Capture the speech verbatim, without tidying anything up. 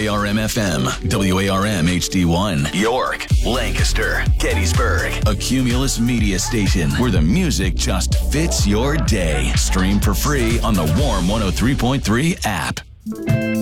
A R M F M, W A R M H D one, York, Lancaster, Gettysburg. A Cumulus media station where the music just fits your day. Stream for free on the Warm one oh three point three app.